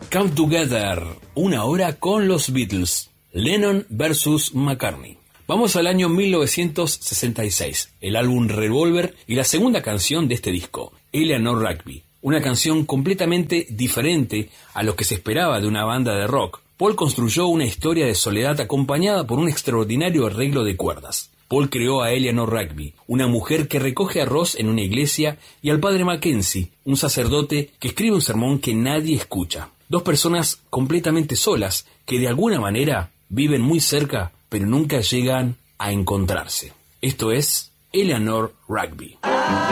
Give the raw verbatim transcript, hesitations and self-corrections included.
Come Together, una hora con los Beatles, Lennon versus McCartney. Vamos al año mil novecientos sesenta y seis, el álbum Revolver y la segunda canción de este disco, Eleanor Rigby. Una canción completamente diferente a lo que se esperaba de una banda de rock. Paul construyó una historia de soledad acompañada por un extraordinario arreglo de cuerdas. Paul creó a Eleanor Rigby, una mujer que recoge a Ross en una iglesia, y al padre Mackenzie, un sacerdote que escribe un sermón que nadie escucha. Dos personas completamente solas que de alguna manera viven muy cerca, pero nunca llegan a encontrarse. Esto es Eleanor Rigby.